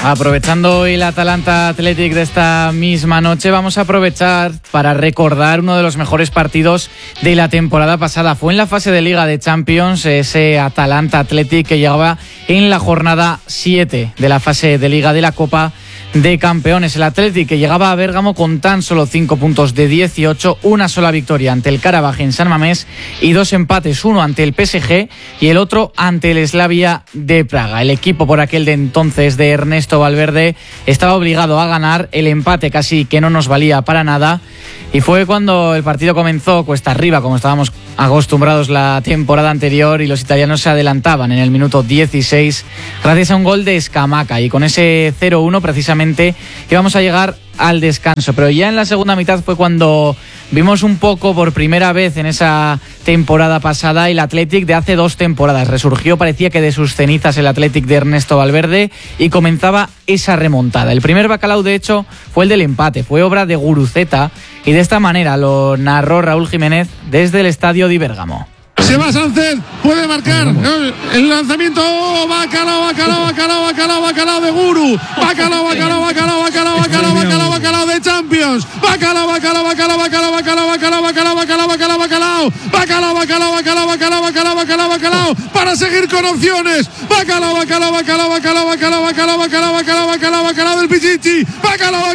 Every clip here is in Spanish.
Aprovechando el Atalanta Athletic de esta misma noche, vamos a aprovechar para recordar uno de los mejores partidos de la temporada pasada. Fue en la fase de Liga de Champions, ese Atalanta Athletic que llegaba en la jornada 7 de la fase de Liga de la Copa de Campeones. El Athletic que llegaba a Bérgamo con tan solo 5 puntos de 18, una sola victoria ante el Karabaj en San Mamés y 2 empates, uno ante el PSG y el otro ante el Slavia de Praga. El equipo por aquel de entonces de Ernesto Valverde estaba obligado a ganar, el empate casi que no nos valía para nada, y fue cuando el partido comenzó cuesta arriba, como estábamos acostumbrados la temporada anterior, y los italianos se adelantaban en el minuto 16 gracias a un gol de Scamacca, y con ese 0-1 precisamente íbamos a llegar al descanso. Pero ya en la segunda mitad fue cuando vimos un poco por primera vez en esa temporada pasada el Athletic de hace 2 temporadas. Resurgió, parecía que de sus cenizas, el Athletic de Ernesto Valverde, y comenzaba esa remontada. El primer bacalao, de hecho, fue el del empate, fue obra de Guruceta, y de esta manera lo narró Raúl Jiménez desde el estadio de Bérgamo. Se va Sánchez, puede marcar el lanzamiento. Bacalao de Guru. Bacalao de Champions. Bacalao para seguir con opciones. Bacalao del Pichichi. Bacalao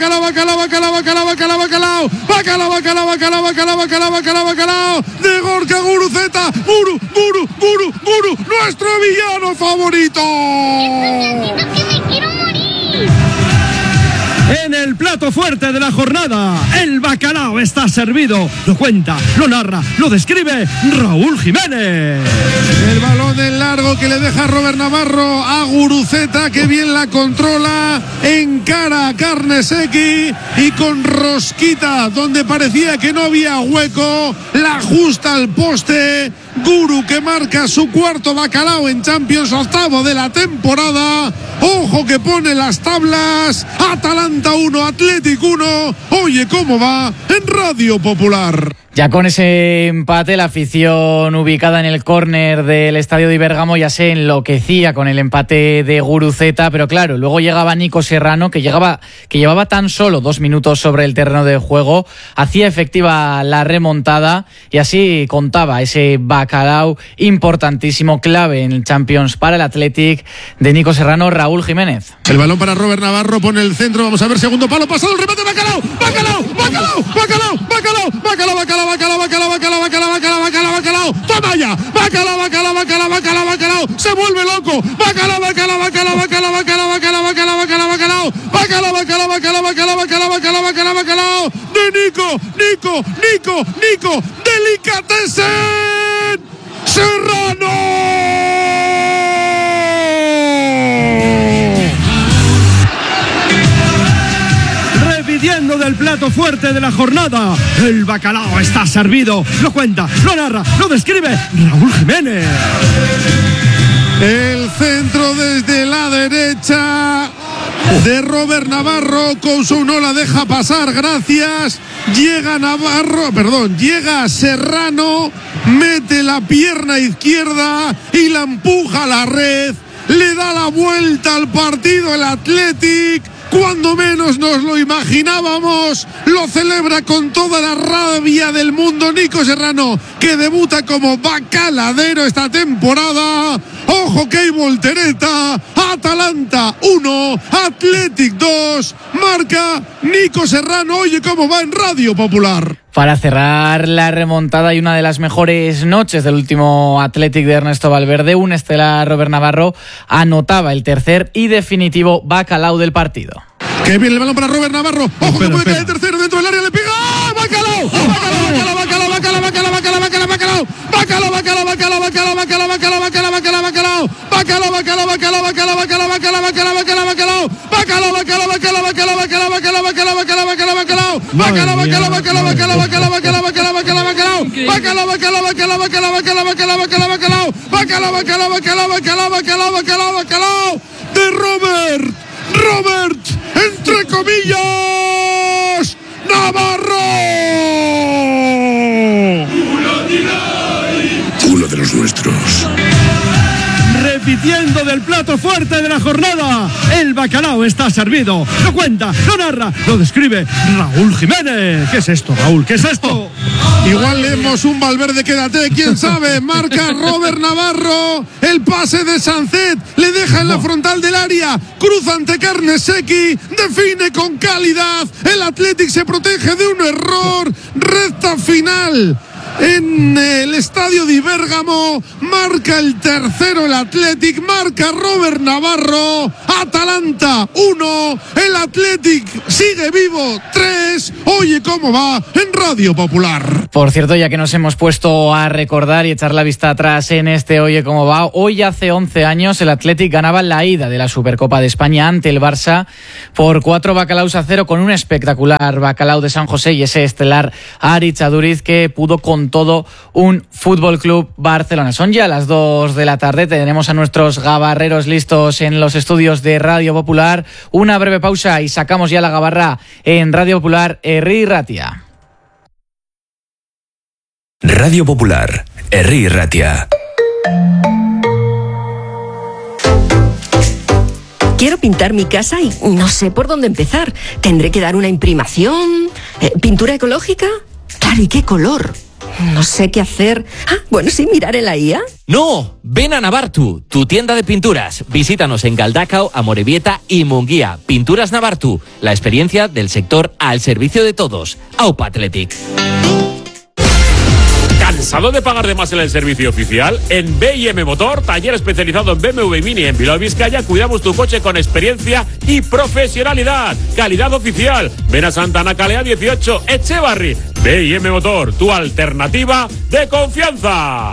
de Gorka Guru. Guru, nuestro villano favorito. Que me quiero morir. En el plato fuerte de la jornada, el bacalao está servido. Lo cuenta, lo narra, lo describe Raúl Jiménez. El balón en largo que le deja Robert Navarro a Guruceta, que bien la controla, encara a Carnesecchi y con rosquita donde parecía que no había hueco, la ajusta al poste. Guru, que marca su cuarto bacalao en Champions, 8º de la temporada. Ojo que pone las tablas. Atalanta 1, Athletic 1. Oye cómo va en Radio Popular. Ya con ese empate, la afición ubicada en el córner del estadio de Bérgamo ya se enloquecía con el empate de Guruceta, pero claro, luego llegaba Nico Serrano, que llevaba tan solo 2 minutos sobre el terreno de juego, hacía efectiva la remontada y así contaba ese bacalao importantísimo, clave en el Champions para el Athletic de Nico Serrano. Raúl Jiménez. El balón para Robert Navarro, pone el centro, vamos a ver, segundo palo, pasado el remate, bacalao. Toma ya, bacalao. Se vuelve loco. Bacalao. De Nico. Delicatessen Serrano. Repitiendo del plato fuerte de la jornada, el bacalao está servido. Lo cuenta, lo narra, lo describe Raúl Jiménez. El centro desde la derecha de Robert Navarro. Couso no la deja pasar, gracias. Llega Serrano, mete la pierna izquierda y la empuja a la red. Le da la vuelta al partido el Athletic. Cuando menos nos lo imaginábamos, lo celebra con toda la rabia del mundo Nico Serrano, que debuta como bacaladero esta temporada. Ojo que hay voltereta. Atalanta 1, Athletic 2, marca Nico Serrano. Oye cómo va en Radio Popular. Para cerrar la remontada y una de las mejores noches del último Athletic de Ernesto Valverde, un estelar Robert Navarro anotaba el tercer y definitivo bacalao del partido. Que viene el balón para Robert Navarro. Ojo que puede caer el tercero dentro del área, le pega. ¡Ah! ¡Bacalao! De Robert, entre comillas, Navarro. Uno de los nuestros. repitiendo del plato fuerte de la jornada. El bacalao está servido. Lo cuenta, lo narra, lo describe Raúl Jiménez. ¿Qué es esto, Raúl? ¿Qué es esto? Igual leemos un Valverde, quédate, quién sabe. Marca Robert Navarro. El pase de Sancet le deja en la frontal del área. Cruza ante Carnesecchi. Define con calidad. El Athletic se protege de un error. Recta final en el estadio de Bérgamo. Marca el tercero el Athletic. Marca Robert Navarro. Atalanta 1. El Athletic sigue vivo 3. Oye cómo va en Radio Popular. Por cierto, ya que nos hemos puesto a recordar y echar la vista atrás en este Oye cómo va, hoy hace 11 años el Athletic ganaba la ida de la Supercopa de España ante el Barça por 4-0 con un espectacular bacalao de San José y ese estelar Aritz Aduriz que pudo con todo un Fútbol Club Barcelona. Son ya las 2 de la tarde, tenemos a nuestros gabarreros listos en los estudios de Radio Popular. Una breve pausa y sacamos ya la gabarra en Radio Popular, Herri Ratia. Radio Popular, Herri Ratia. Quiero pintar mi casa y no sé por dónde empezar. ¿Tendré que dar una imprimación? ¿Pintura ecológica? Claro, ¿y qué color? No sé qué hacer. Bueno, sí, mirar en la IA. No, ven a Navartu, tu tienda de pinturas. Visítanos en Galdacao, Amorebieta y Munguía. Pinturas Navartu, la experiencia del sector al servicio de todos. Aupa Athletic. ¿Cansado de pagar de más en el servicio oficial? En B&M Motor, taller especializado en BMW Mini en Bilbao, Vizcaya, cuidamos tu coche con experiencia y profesionalidad. Calidad oficial. Ven a Santana Calea 18, Echevarri. B&M Motor, tu alternativa de confianza.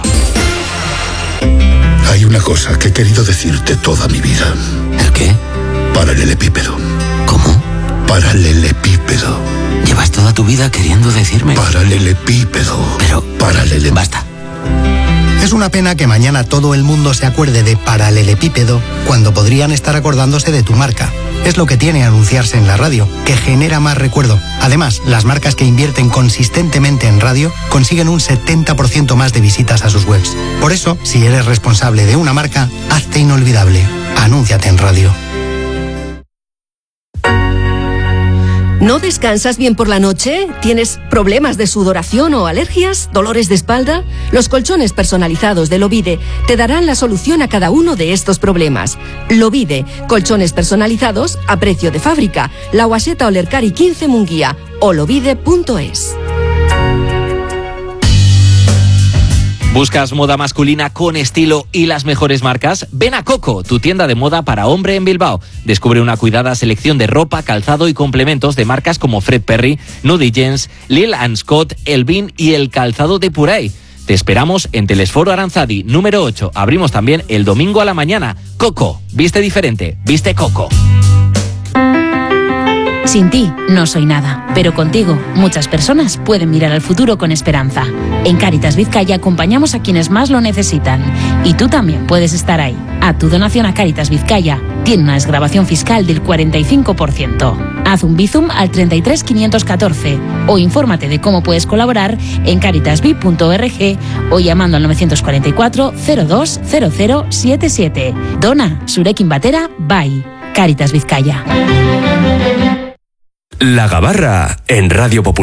Hay una cosa que he querido decirte toda mi vida. ¿El qué? Paralelepípedo. ¿Cómo? Paralelepípedo. Llevas toda tu vida queriendo decirme. Paralelepípedo. Pero... Basta. Es una pena que mañana todo el mundo se acuerde de paralelepípedo cuando podrían estar acordándose de tu marca. Es lo que tiene anunciarse en la radio, que genera más recuerdo. Además, las marcas que invierten consistentemente en radio consiguen un 70% más de visitas a sus webs. Por eso, si eres responsable de una marca, hazte inolvidable. Anúnciate en radio. ¿No descansas bien por la noche? ¿Tienes problemas de sudoración o alergias? ¿Dolores de espalda? Los colchones personalizados de Lovide te darán la solución a cada uno de estos problemas. Lovide, colchones personalizados a precio de fábrica. La Guaseta Olercari 15 Munguía o lovide.es. ¿Buscas moda masculina con estilo y las mejores marcas? Ven a Coco, tu tienda de moda para hombre en Bilbao. Descubre una cuidada selección de ropa, calzado y complementos de marcas como Fred Perry, Nudie Jeans, Lil & Scott, Elvin y el calzado de Purey. Te esperamos en Telesforo Aranzadi, número 8. Abrimos también el domingo a la mañana. Coco, viste diferente, viste Coco. Sin ti, no soy nada, pero contigo, muchas personas pueden mirar al futuro con esperanza. En Cáritas Vizcaya acompañamos a quienes más lo necesitan. Y tú también puedes estar ahí. Tu donación a Cáritas Vizcaya tiene una desgravación fiscal del 45%. Haz un Bizum al 33 514 o infórmate de cómo puedes colaborar en caritasvi.org o llamando al 944 02 0077. Dona, Zurekin batera, bai. Cáritas Vizcaya. La Gabarra en Radio Popular.